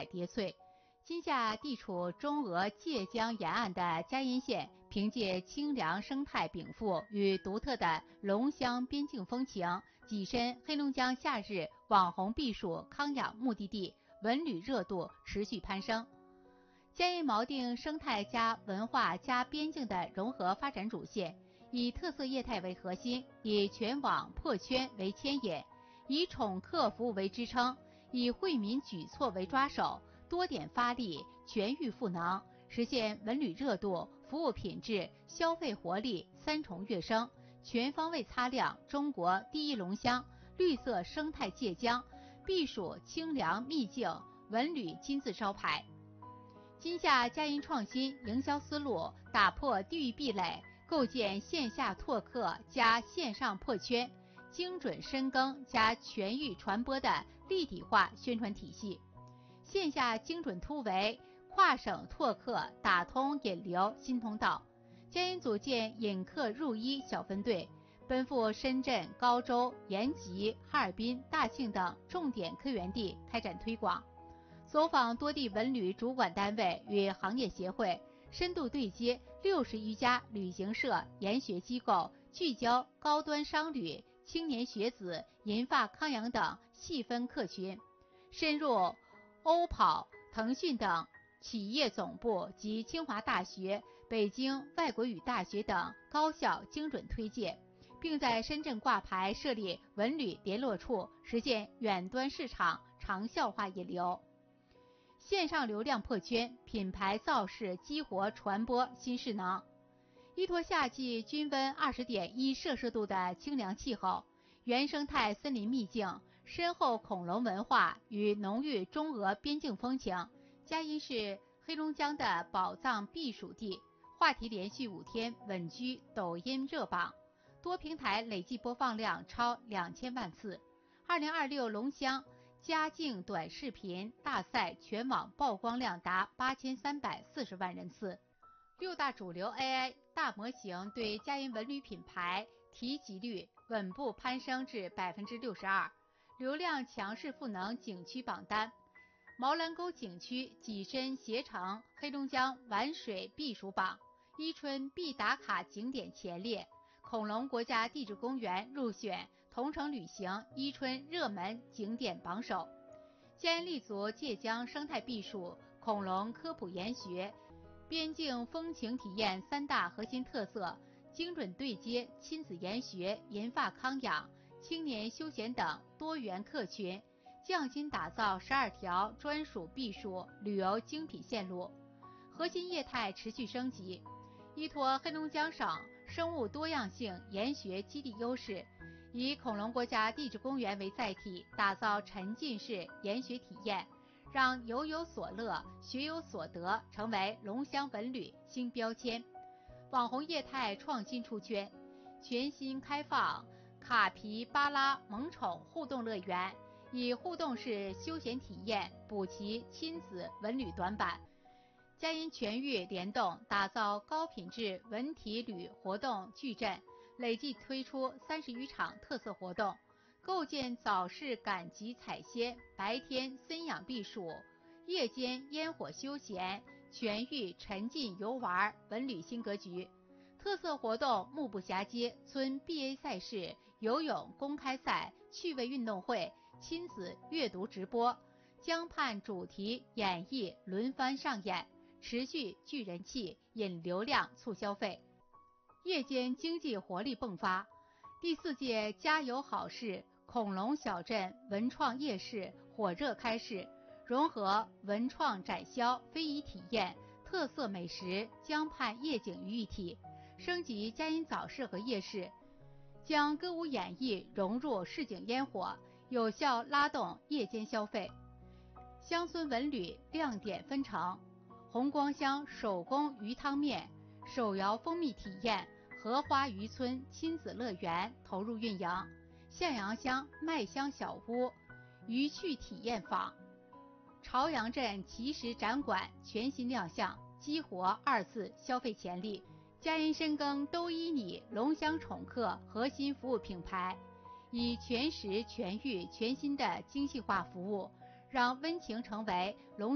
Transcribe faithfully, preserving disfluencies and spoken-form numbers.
叠翠。今夏地处中俄界江沿岸的嘉阴县，凭借清凉生态禀赋与独特的龙乡边境风情，跻身黑龙江夏日网红避暑康养目的地，文旅热度持续攀升。嘉阴锚定生态加文化加边境的融合发展主线，以特色业态为核心，以全网破圈为牵引，以宠客服务为支撑，以惠民举措为抓手，多点发力，全域赋能，实现文旅热度、服务品质、消费活力三重跃升，全方位擦亮中国第一龙乡、绿色生态界江、避暑清凉秘境文旅金字招牌。今夏嘉阴创新营销思路，打破地域壁垒，构建线下拓客加线上破圈、精准深耕加全域传播的立体化宣传体系。线下精准突围，跨省拓客，打通引流新通道。嘉阴组建引客入一小分队，奔赴深圳、高州、延吉、哈尔滨、大庆等重点客源地开展推广。走访多地文旅主管单位与行业协会，深度对接六十余家旅行社、研学机构，聚焦高端商旅、青年学子、银发康养等细分客群，深入欧跑、腾讯等企业总部及清华大学、北京外国语大学等高校精准推介，并在深圳挂牌设立文旅联络处，实现远端市场长效化引流。线上流量破圈，品牌造势激活传播新势能。依托夏季均温二十点一摄氏度的清凉气候，原生态森林秘境，深厚恐龙文化与浓郁中俄边境风情，嘉阴是黑龙江的宝藏避暑地，话题连续五天稳居抖音热榜，多平台累计播放量超两千万次。二零二六龙乡嘉境短视频大赛全网曝光量达八千三百四十万人次。六大主流 A I 大模型对嘉阴文旅品牌提及率稳步攀升至 百分之六十二， 流量强势赋能景区榜单。毛兰沟景区跻身携程黑龙江玩水避暑榜，伊春必打卡景点前列，恐龙国家地质公园入选同程旅行伊春热门景点榜首。嘉阴立足界江生态避暑、恐龙科普研学、边境风情体验三大核心特色，精准对接亲子研学、银发康养、青年休闲等多元客群，匠心打造十二条专属避暑旅游精品线路，核心业态持续升级。依托黑龙江省生物多样性研学基地优势，以恐龙国家地质公园为载体，打造沉浸式研学体验，让游有所乐、学有所得成为龙乡文旅新标签。网红业态创新出圈，全新开放卡皮巴拉萌宠互动乐园，以互动式休闲体验补齐亲子文旅短板。嘉阴全域联动，打造高品质文体旅活动矩阵，累计推出三十余场特色活动，构建早市赶集采鲜、白天森养避暑、夜间烟火休闲、全域沉浸游玩文旅新格局。特色活动目不暇接，村 B A 赛事、游泳公开赛、趣味运动会、亲子阅读直播、江畔主题演绎轮番上演，持续聚人气、引流量、促消费。夜间经济活力迸发，第四届加油好事恐龙小镇文创夜市火热开市，融合文创展销、非遗体验、特色美食、江畔夜景于一体，升级嘉阴早市和夜市，将歌舞演艺融入市井烟火，有效拉动夜间消费。乡村文旅亮点纷呈，红光乡手工鱼汤面、手摇蜂蜜体验、荷花渔村亲子乐园投入运营，向阳乡麦香小屋渔趣体验坊、朝阳镇奇石展馆全新亮相，激活二次消费潜力。嘉阴深耕都依你龙乡宠客核心服务品牌，以全时全域全新的精细化服务，让温情成为龙